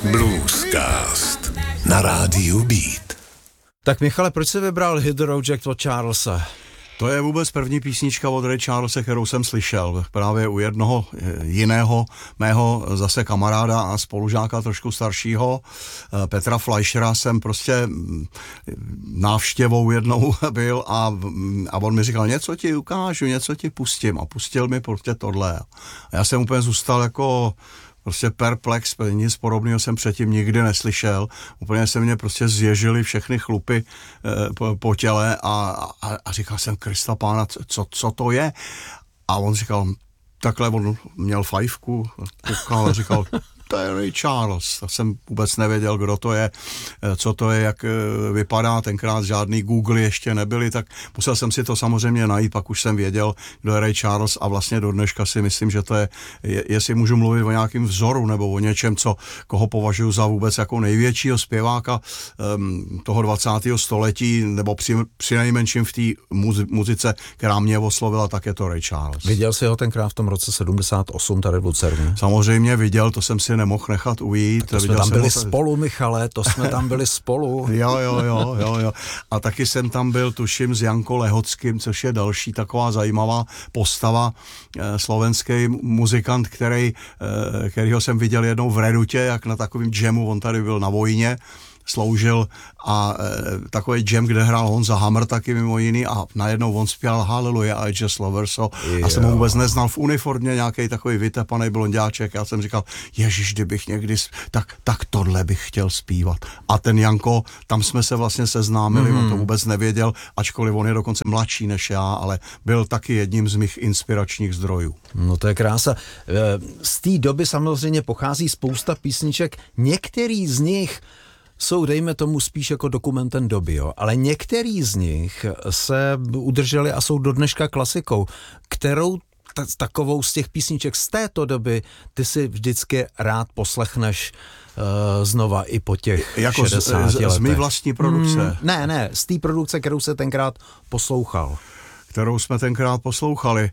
Bluescast na rádiu Beat. Tak Michale, proč jsi vybral Hit the Road Jack od Charlese? To je vůbec první písnička od Ray Charlese, kterou jsem slyšel. Právě u jednoho jiného mého zase kamaráda a spolužáka trošku staršího, Petra Fleischera, jsem prostě návštěvou jednou byl a on mi říkal, něco ti ukážu, něco ti pustím. A pustil mi prostě tohle. A já jsem úplně zůstal jako prostě perplex, nic podobného jsem předtím nikdy neslyšel. Úplně se mě prostě zježily všechny chlupy po těle a říkal jsem, Krista pána, co to je? A on říkal, takhle on měl fajfku, koukal a říkal, to je Ray Charles. Tak jsem vůbec nevěděl, kdo to je, co to je, jak vypadá. Tenkrát žádný Google ještě nebyly, tak musel jsem si to samozřejmě najít, pak už jsem věděl, kdo je Ray Charles a vlastně do dneška si myslím, že to je, jestli můžu mluvit o nějakém vzoru nebo o něčem, koho považuji za vůbec jako největšího zpěváka toho 20. století, nebo přinejmenším v té muzice, která mě oslovila, tak je to Ray Charles. Viděl jsi ho tenkrát v tom roce 78 tady v Lucerně? Samozřejmě viděl, to jsem si nemohl nechat ujít. To jsme tam byli spolu, Michale, to jsme tam byli spolu. Jo. A taky jsem tam byl, tuším, s Janko Lehockým, což je další taková zajímavá postava, slovenský muzikant, kterýho jsem viděl jednou v Redutě, jak na takovým jamu, on tady byl na vojně, sloužil a takový jam, kde hrál Honza Hammer taky mimo jiný a najednou on zpěl Hallelujah, I just love her so. Já jsem ho vůbec neznal v uniformě, nějaký takový vytepaný blonďáček. Já jsem říkal, ježiš, kdybych někdy, tak tohle bych chtěl zpívat. A ten Janko, tam jsme se vlastně seznámili, on to vůbec nevěděl, ačkoliv on je dokonce mladší než já, ale byl taky jedním z mých inspiračních zdrojů. No to je krása. Z té doby samozřejmě pochází spousta písniček, některý z nich jsou, dejme tomu, spíš jako dokumentem doby, jo. Ale některý z nich se udrželi a jsou do dneška klasikou, kterou takovou z těch písniček z této doby ty si vždycky rád poslechneš znova i po těch jako 60 letech. Z mý vlastní produkce? Ne, z té produkce, kterou se tenkrát poslouchal. Kterou jsme tenkrát poslouchali.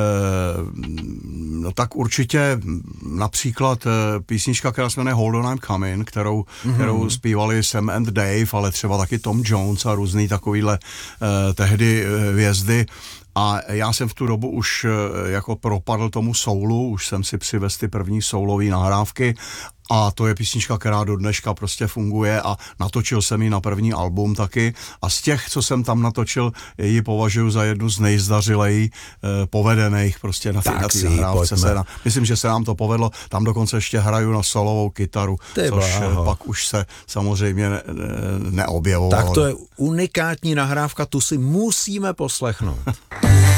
No tak určitě například písnička, která se jmenuje Hold on I'm Coming, kterou zpívali Sam and Dave, ale třeba taky Tom Jones a různý takovýhle tehdy hvězdy. A já jsem v tu dobu už jako propadl tomu soulu, už jsem si přivez ty první soulové nahrávky a to je písnička, která do dneška prostě funguje a natočil jsem ji na první album taky a z těch, co jsem tam natočil, ji považuji za jednu z nejzdařilej povedených prostě na té nahrávce. Myslím, že se nám to povedlo, tam dokonce ještě hraju na solovou kytaru, což pak už se samozřejmě neobjevovalo. Tak to je unikátní nahrávka, tu si musíme poslechnout.